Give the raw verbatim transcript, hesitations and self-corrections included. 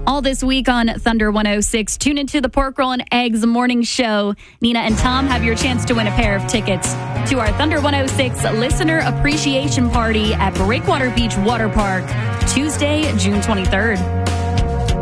All this week on Thunder one oh six. Tune into the Pork Roll and Eggs morning show. Nina and Tom have your chance to win a pair of tickets to our Thunder one oh six Listener Appreciation Party at Breakwater Beach Water Park, Tuesday, June twenty-third.